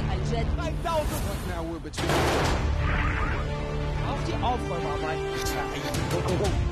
الجد 5000. Now we're between. auf die Aufräumarbeit. Go, go, go.